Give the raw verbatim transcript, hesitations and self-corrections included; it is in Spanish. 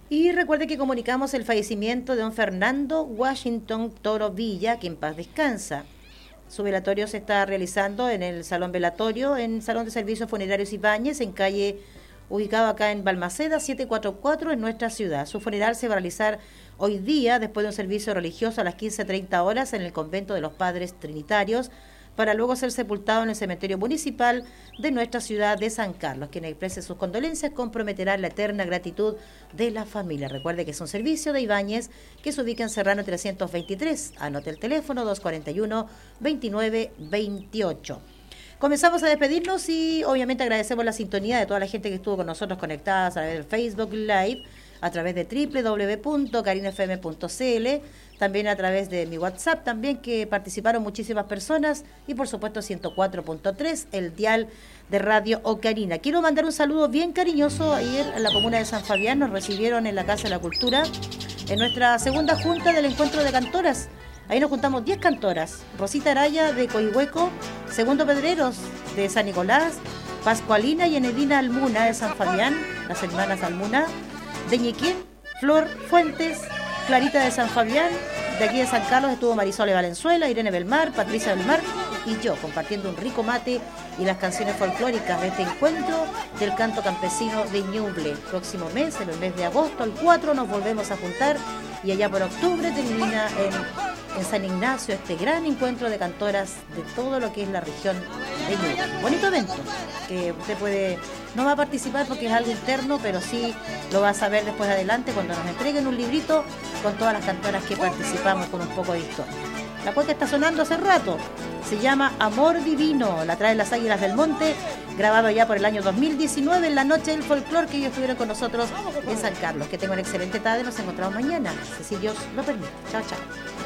Y recuerde que comunicamos el fallecimiento de don Fernando Washington Toro Villa, que en paz descansa. Su velatorio se está realizando en el Salón Velatorio, en Salón de Servicios Funerarios Ibáñez, en calle, ubicado acá en Balmaceda, setecientos cuarenta y cuatro, en nuestra ciudad. Su funeral se va a realizar hoy día, después de un servicio religioso a las quince treinta horas, en el convento de los Padres Trinitarios, para luego ser sepultado en el cementerio municipal de nuestra ciudad de San Carlos. Quien exprese sus condolencias comprometerá la eterna gratitud de la familia. Recuerde que es un servicio de Ibáñez que se ubica en Serrano trescientos veintitrés. Anote el teléfono dos cuarenta y uno, veintinueve veintiocho. Comenzamos a despedirnos y obviamente agradecemos la sintonía de toda la gente que estuvo con nosotros conectadas a través del Facebook Live, a través de doble u doble u doble u punto carina f m punto c l, también a través de mi WhatsApp también, que participaron muchísimas personas, y por supuesto ciento cuatro punto tres, el dial de Radio Ocarina. Quiero mandar un saludo bien cariñoso. Ayer en la comuna de San Fabián nos recibieron en la Casa de la Cultura en nuestra segunda junta del encuentro de cantoras. Ahí nos juntamos diez cantoras: Rosita Araya de Coihueco, Segundo Pedreros de San Nicolás, Pascualina y Enedina Almuna de San Fabián, las hermanas Almuna, de Ñiquén, Flor Fuentes, Clarita de San Fabián. De aquí de San Carlos estuvo Marisol Valenzuela, Irene Belmar, Patricia Belmar y yo, compartiendo un rico mate y las canciones folclóricas de este encuentro del canto campesino de Ñuble. Próximo mes, en el mes de agosto, al cuatro, nos volvemos a juntar, y allá por octubre termina en, en San Ignacio este gran encuentro de cantoras de todo lo que es la región de Ñuble. Bonito evento, que usted puede, no va a participar porque es algo interno, pero sí lo va a saber después adelante cuando nos entreguen un librito con todas las cantoras que participamos, con un poco de historia. La cueca está sonando hace rato, se llama Amor Divino, la traen las Águilas del Monte, grabado ya por el año dos mil diecinueve, en la noche del folclor, que ellos estuvieron con nosotros en San Carlos. Que tengan una excelente tarde, nos encontramos mañana, si Dios lo permite. Chao, chao.